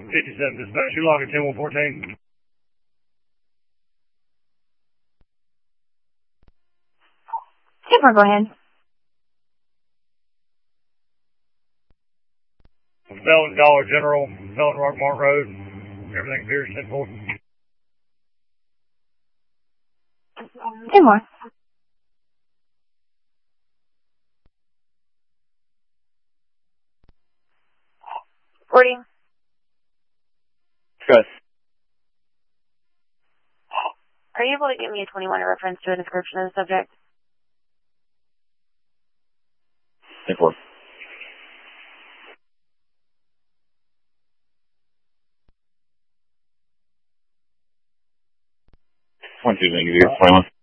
57 dispatch, you log at 10114. 10-4, go ahead. Belton, Dollar General, Belton, Rockmart Road. Everything appears 10-4. 10 more. Reporting. Good. Are you able to give me a 21 reference to a description of the subject? 10-4. 22, thank you. 21.